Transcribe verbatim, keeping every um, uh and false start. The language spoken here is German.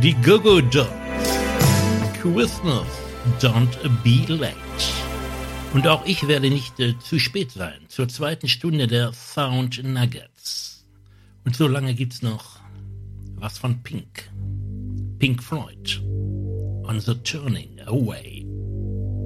Die Go-Go Dolls. Christmas, don't be late. Und auch ich werde nicht äh, zu spät sein zur zweiten Stunde der Sound Nuggets. Und so lange gibt's noch was von Pink. Pink Floyd. On the Turning Away.